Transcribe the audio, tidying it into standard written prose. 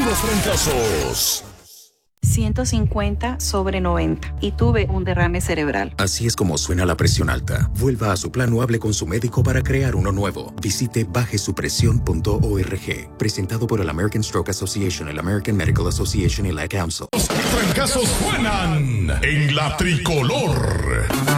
los trancazos. 150/90 y tuve un derrame cerebral. Así es como suena la presión alta. Vuelva a su plan o hable con su médico para crear uno nuevo. Visite bajesupresión.org. Presentado por el American Stroke Association, el American Medical Association y la Council. Los trancazos suenan en la tricolor.